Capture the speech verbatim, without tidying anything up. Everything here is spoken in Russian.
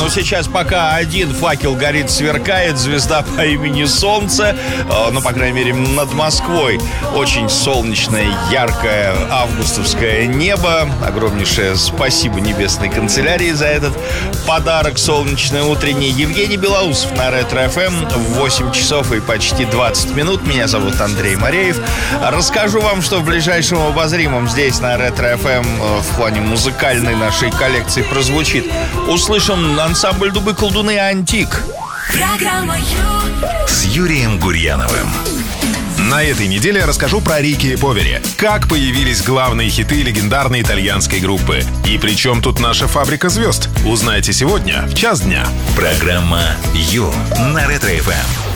но сейчас пока один факел горит, сверкает, звезда по имени Солнце, ну, по крайней мере, над Москвой. Очень солнечное, яркое августовское небо. Огромнейшее спасибо Небесной канцелярии за этот подарок солнечный утренний. Евгений Белоусов на Ретро-эф эм в восемь часов и почти двадцать минут. Меня зовут Андрей Мореев. Расскажу вам, что в ближайшем обозримом здесь на Ретро-эф эм в плане музыкальной нашей коллекции прозвучит. Услышим ансамбль «Дубы, колдуны» «Антик». Программа с Юрием Гурьяновым. На этой неделе я расскажу про Рики и Повери. Как появились главные хиты легендарной итальянской группы. И при чем тут наша фабрика звезд? Узнайте сегодня в час дня. Программа Ю на Ретро-эф эм.